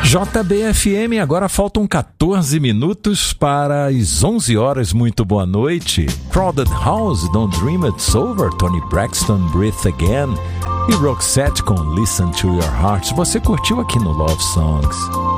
JBFM, agora faltam 14 minutos para as 11 horas. Muito boa noite. Crowded House, Don't Dream It's Over, Toni Braxton, Breathe Again e Roxette com Listen to Your Heart. Você curtiu aqui no Love Songs.